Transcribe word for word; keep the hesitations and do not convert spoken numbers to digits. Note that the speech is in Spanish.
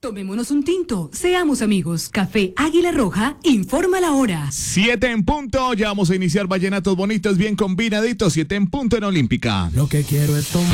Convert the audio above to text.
Tomémonos un tinto, seamos amigos. Café Águila Roja, informa la hora. Siete en punto, ya vamos a iniciar vallenatos bonitos, bien combinaditos. Siete en punto en Olímpica. Lo que quiero es tomar.